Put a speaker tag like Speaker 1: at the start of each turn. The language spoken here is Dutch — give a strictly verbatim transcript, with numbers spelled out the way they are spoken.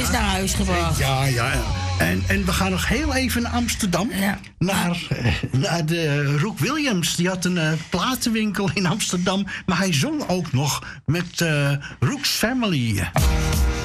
Speaker 1: is naar huis gebracht.
Speaker 2: Ja, ja. En, en we gaan nog heel even naar Amsterdam.
Speaker 1: Ja.
Speaker 2: Naar, eh, naar de Rook Williams. Die had een uh, platenwinkel in Amsterdam. Maar hij zong ook nog met uh, Rook's Family.